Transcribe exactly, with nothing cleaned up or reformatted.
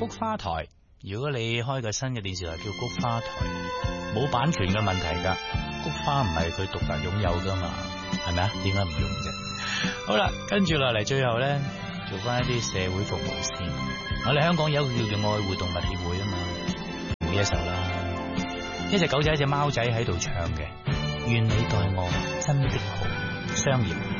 菊花台。如果你開個新嘅電視台叫菊花台，冇版權嘅問題噶，菊花唔係佢獨特擁有噶嘛，係咪啊？點解唔用啫？好啦，跟住落嚟最後咧，做翻一啲社會服務先。我哋香港有一個叫做愛護動物協會啊嘛，每一首啦，一隻狗仔一隻貓仔喺度唱嘅，願你待我真的好，商業。